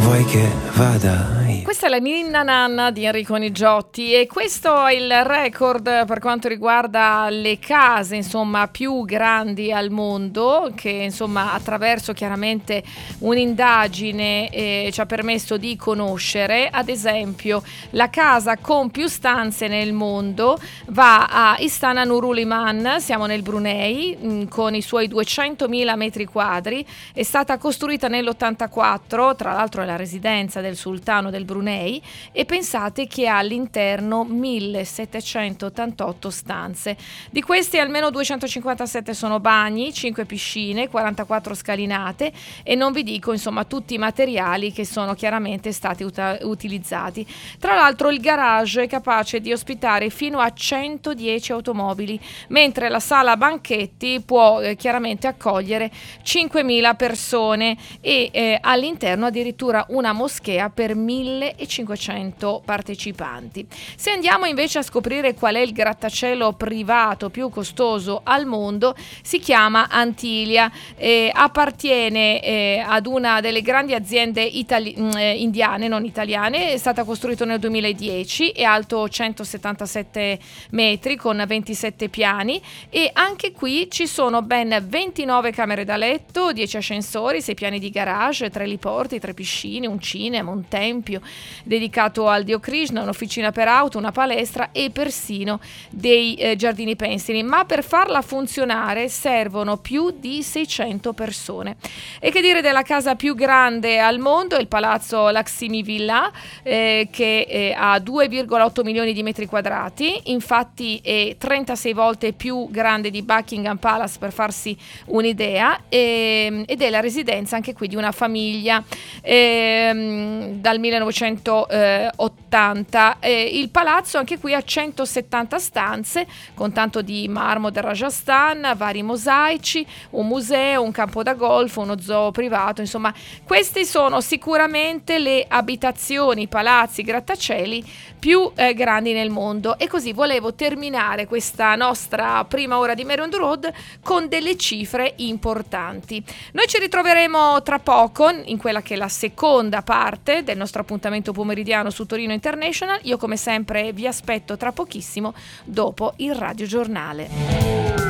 vuoi che vada? Questa è la Ninna Nanna di Enrico Nigiotti e questo è il record per quanto riguarda le case, insomma, più grandi al mondo, che insomma attraverso chiaramente un'indagine ci ha permesso di conoscere. Ad esempio, la casa con più stanze nel mondo va a Istana Nurul Iman, siamo nel Brunei, con i suoi 200.000 metri quadri. È stata costruita nell'84, tra l'altro è la residenza del sultano del Brunei, e pensate che ha all'interno 1788 stanze. Di questi almeno 257 sono bagni, 5 piscine, 44 scalinate e non vi dico insomma tutti i materiali che sono chiaramente stati utilizzati. Tra l'altro il garage è capace di ospitare fino a 110 automobili, mentre la sala banchetti può chiaramente accogliere 5.000 persone e all'interno addirittura una moschea per 1.500 partecipanti. Se andiamo invece a scoprire qual è il grattacielo privato più costoso al mondo, si chiama Antilia, appartiene ad una delle grandi aziende indiane, non italiane. È stata costruito nel 2010, è alto 177 metri con 27 piani e anche qui ci sono ben 29 camere da letto, 10 ascensori, 6 piani di garage, 3 heliporti, 3 piscine, un cinema, un tempio dedicato al dio Krishna, un'officina per auto, una palestra e persino dei giardini pensili. Ma per farla funzionare servono più di 600 persone. E che dire della casa più grande al mondo, il palazzo Lakshmi Villa, che ha 2,8 milioni di metri quadrati, infatti è 36 volte più grande di Buckingham Palace, per farsi un'idea, ed è la residenza anche qui di una famiglia dal 1980. Il palazzo anche qui ha 170 stanze con tanto di marmo del Rajasthan, vari mosaici, un museo, un campo da golf, uno zoo privato. Insomma, questi sono sicuramente le abitazioni, palazzi, grattacieli più grandi nel mondo. E così volevo terminare questa nostra prima ora di Mary on the Road con delle cifre importanti. Noi ci ritroveremo tra poco in quella che è la seconda parte del nostro appuntamento pomeridiano su Torino International. Io come sempre vi aspetto tra pochissimo dopo il radiogiornale.